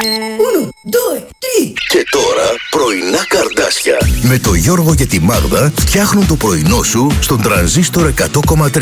Και τώρα πρωινά καρδάσια με το Γιώργο και τη Μάγδα φτιάχνουν το πρωινό σου στον τρανζίστορ 100,3.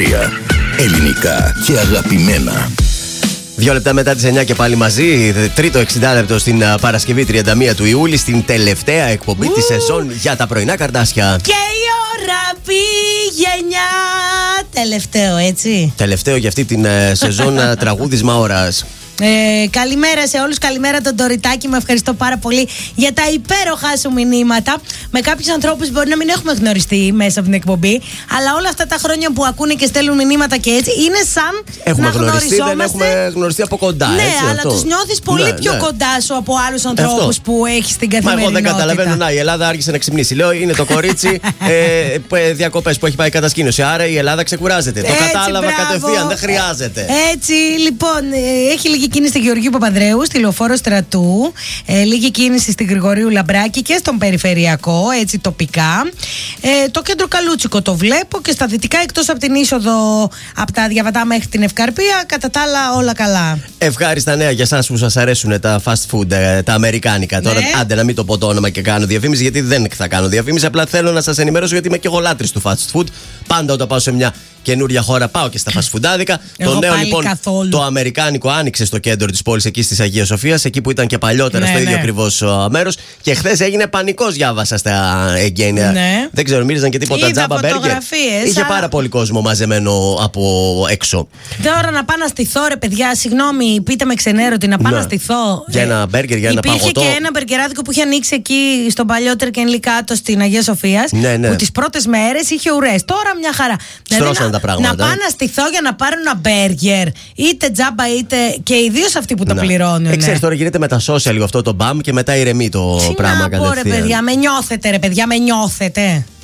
Ελληνικά και αγαπημένα. 2 λεπτά μετά τις 9 και πάλι μαζί. Τρίτο 60 λεπτό στην Παρασκευή 31 του Ιούλη, στην τελευταία εκπομπή της σεζόν για τα πρωινά καρδάσια. Και η ώρα πήγαινιά. Τελευταίο, έτσι. Τελευταίο για αυτή την σεζόν τραγούδισμα ώρας. Καλημέρα σε όλους, καλημέρα τον Ντοριτάκη. Με ευχαριστώ πάρα πολύ για τα υπέροχα σου μηνύματα. Με κάποιους ανθρώπους μπορεί να μην έχουμε γνωριστεί μέσα από την εκπομπή, αλλά όλα αυτά τα χρόνια που ακούνε και στέλνουν μηνύματα και έτσι είναι σαν έχουμε να γνωριστεί, δεν έχουμε γνωριστεί από κοντά. Ναι, έτσι, αλλά τους νιώθεις πολύ πιο κοντά σου από άλλους ανθρώπους που έχεις στην καθημερινότητα. Μα εγώ δεν καταλαβαίνω. Να, η Ελλάδα άρχισε να ξυπνήσει. Λέω, είναι το κορίτσι διακοπές που έχει πάει κατασκήνωση. Άρα η Ελλάδα ξεκουράζεται. Το κατάλαβα κατευθείαν, δεν χρειάζεται. Έτσι, λοιπόν, έχει λίγη κίνηση στη Γεωργίου Παπανδρέου, στη Λεωφόρο Στρατού, λίγη κίνηση στη Γρηγορίου Λαμπράκη και στον Περιφερειακό, έτσι τοπικά. Το κέντρο Καλούτσικο το βλέπω και στα δυτικά, εκτός από την είσοδο από τα Διαβατά μέχρι την Ευκαρπία, κατά τα άλλα όλα καλά. Ευχάριστα νέα για εσάς που σας αρέσουν τα fast food, τα αμερικάνικα. Τώρα, άντε να μην το πω το όνομα και κάνω διαφήμιση, γιατί δεν θα κάνω διαφήμιση. Απλά θέλω να σας ενημερώσω, γιατί είμαι και εγώ λάτρης του fast food. Πάντα όταν πάω σε μια καινούρια χώρα πάω και στα φασφουντάδικα. Το νέο λοιπόν, το αμερικάνικο άνοιξε στο κέντρο της πόλης, εκεί της Αγίας Σοφίας, εκεί που ήταν και παλιότερα, στο ίδιο ακριβώς μέρος. Και χθες έγινε πανικός, διάβασα στα εγγένεια. Δεν ξέρω, μύριζαν και τίποτα τζάμπα μπέργκερ. Είχε πάρα πολύ κόσμο μαζεμένο από έξω. Τώρα να πάω να στηθώ, ρε παιδιά, συγγνώμη, πείτε με ξενέρωτη, να πάω να στηθώ. Για ένα μπέργκερ, για ένα παγωτό. Υπήρχε και ένα μπεργκεράδικο που είχε ανοίξει εκεί στον παλιό Τερκενλί κάτω στην Αγία Σοφία. Που τις πρώτες μέρες είχε ουρές. Τώρα μια χαρά. Τα πράγματα. Να πάω να στηθώ για να πάρω ένα μπέργκερ, είτε τζάμπα είτε και ιδίως αυτοί που το πληρώνουν. Ξέρεις, τώρα γίνεται με τα social λίγο αυτό το μπαμ και μετά ηρεμεί το πράγμα κατευθείαν. Ρε παιδιά, με νιώθετε, ρε παιδιά, με νιώθετε.